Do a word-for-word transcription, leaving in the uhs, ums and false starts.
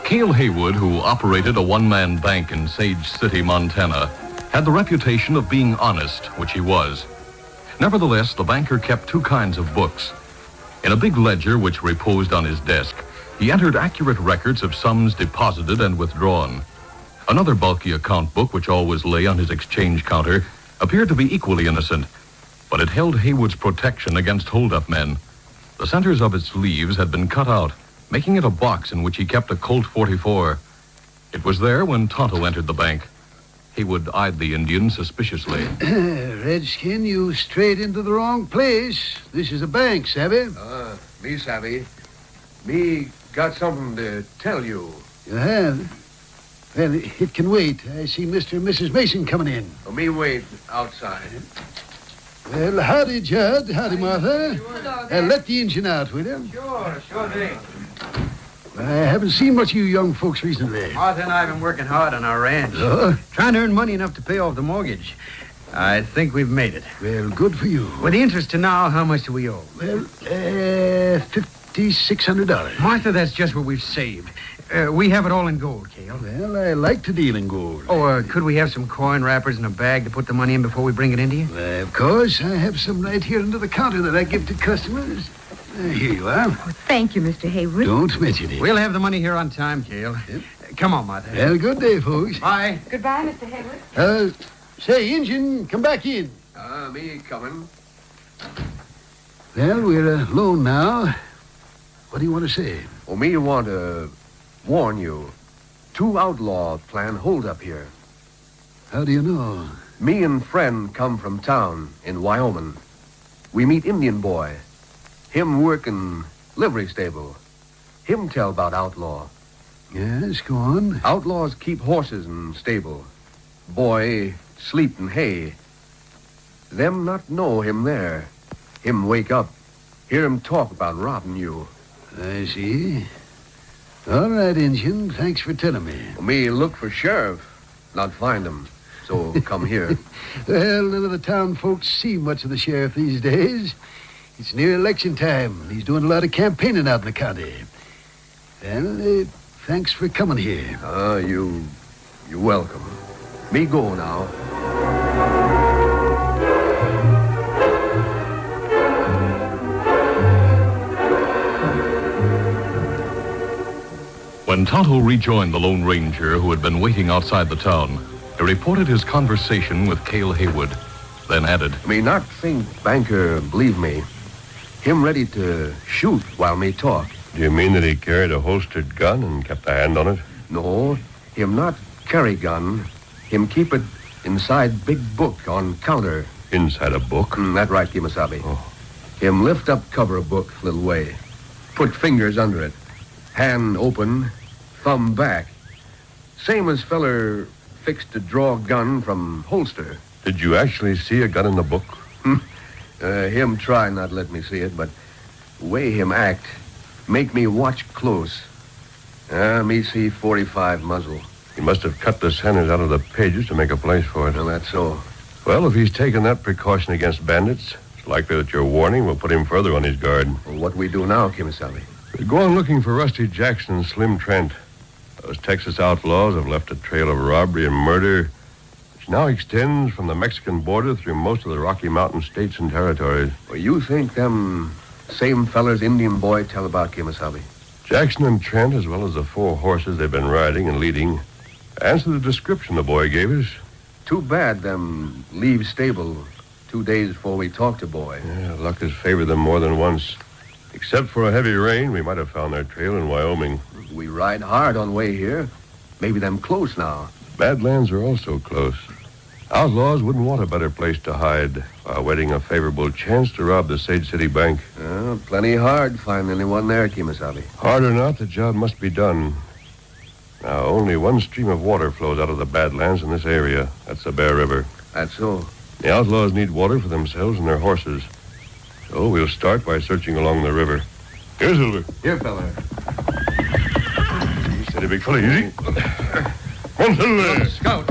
Cale Haywood, who operated a one-man bank in Sage City, Montana, had the reputation of being honest, which he was. Nevertheless, the banker kept two kinds of books. In a big ledger which reposed on his desk, he entered accurate records of sums deposited and withdrawn. Another bulky account book, which always lay on his exchange counter, appeared to be equally innocent, but it held Haywood's protection against hold-up men. The centers of its leaves had been cut out, making it a box in which he kept a Colt forty-four. It was there when Tonto entered the bank. Haywood eyed the Indian suspiciously. Redskin, you strayed into the wrong place. This is a bank, savvy? Uh, me savvy. Me got something to tell you. You have? Well, it can wait. I see Mister and Missus Mason coming in. Oh, me wait outside. Well, howdy, Judd. Howdy, Martha. Hello, Uh, let the engine out, will you? Sure, sure thing. I haven't seen much of you young folks recently. Martha and I have been working hard on our ranch. Oh? Trying to earn money enough to pay off the mortgage. I think we've made it. Well, good for you. With the interest to now, how much do we owe? Well, uh, fifty-six hundred dollars. Martha, that's just what we've saved. Uh, we have it all in gold, Cale. Well, I like to deal in gold. Oh, uh, could we have some coin wrappers in a bag to put the money in before we bring it into you? Uh, of course, I have some right here under the counter that I give to customers. Uh, here you are. Oh, thank you, Mister Haywood. Don't mention it. We'll have the money here on time, Cale. Yep. Uh, come on, Martha. Well, good day, folks. Bye. Goodbye, Mister Haywood. Uh, say, Injun, come back in. Uh, me coming. Well, we're alone now. What do you want to say? Oh, me want to warn you. Two outlaws plan hold up here. How do you know? Me and friend come from town in Wyoming. We meet Indian boy. Him working livery stable. Him tell about outlaw. Yes, go on. Outlaws keep horses in stable. Boy sleep in hay. Them not know him there. Him wake up. Hear him talk about robbing you. I see. All right, Injun. Thanks for telling me. Me look for sheriff. Not find him. So come here. Well, none of the town folks see much of the sheriff these days. It's near election time, and he's doing a lot of campaigning out in the county. Well, uh, thanks for coming here. Ah, uh, you... You're welcome. Me go now. When Tonto rejoined the Lone Ranger, who had been waiting outside the town, he reported his conversation with Cale Haywood, then added, Me not think banker believe me. Him ready to shoot while me talk. Do you mean that he carried a holstered gun and kept a hand on it? No, him not carry gun. Him keep it inside big book on counter. Inside a book? Mm, that right, Kimasabi. Oh. Him lift up cover of book little way. Put fingers under it. Hand open, thumb back. Same as feller fixed to draw gun from holster. Did you actually see a gun in the book? Uh, him try not let me see it, but way him act make me watch close. Ah, uh, me see forty-five muzzle. He must have cut the centers out of the pages to make a place for it. Well, that's so. Well, if he's taken that precaution against bandits, it's likely that your warning will put him further on his guard. Well, what we do now, Kimasabi? We go on looking for Rusty Jackson and Slim Trent. Those Texas outlaws have left a trail of robbery and murder which now extends from the Mexican border through most of the Rocky Mountain states and territories. Well, you think them same fellers Indian boy tell about, Kimasabi? Jackson and Trent, as well as the four horses they've been riding and leading, answer the description the boy gave us. Too bad them leave stable two days before we talk to boy. Yeah, luck has favored them more than once. Except for a heavy rain, we might have found their trail in Wyoming. We ride hard on way here. Maybe them close now. Badlands are also close. Outlaws wouldn't want a better place to hide while waiting a favorable chance to rob the Sage City Bank. Uh, plenty hard finding anyone there, Kimasabi. Hard or not, the job must be done. Now, only one stream of water flows out of the Badlands in this area. That's the Bear River. That's so. The outlaws need water for themselves and their horses. So we'll start by searching along the river. Here, Silver. Here, fella. Steady, big fella. Easy. Come on, Silver. Scout.